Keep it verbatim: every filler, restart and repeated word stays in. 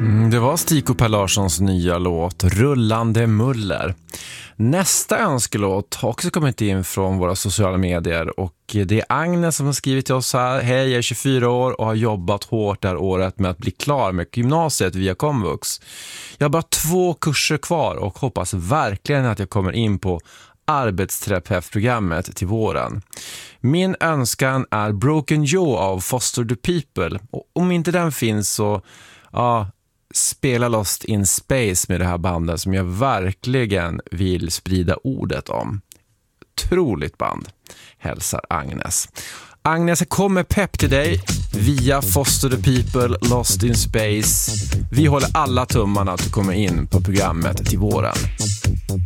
Mm, det var Stig och Per Larssons nya låt Rullande muller. Nästa önskelåt har också kommit in från våra sociala medier och det är Agnes som har skrivit till oss här. Hej, jag är tjugofyra år och har jobbat hårt det här året med att bli klar med gymnasiet via komvux. Jag har bara två kurser kvar och hoppas verkligen att jag kommer in på arbetsterapeutprogrammet till våren. Min önskan är Broken Joe av Foster the People, och om inte den finns så ja, spela Lost in Space med det här bandet som jag verkligen vill sprida ordet om. Otroligt band, hälsar Agnes. Agnes, kommer pepp till dig via Foster the People, Lost in Space. Vi håller alla tummarna att du kommer in på programmet till våren.